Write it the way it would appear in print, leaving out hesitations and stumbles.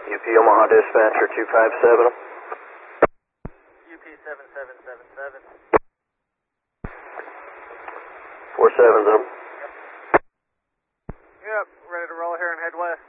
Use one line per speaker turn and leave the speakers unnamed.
UP Omaha Dispatcher 257.
UP 7777.
47's up.
Yep, ready to roll here and head west.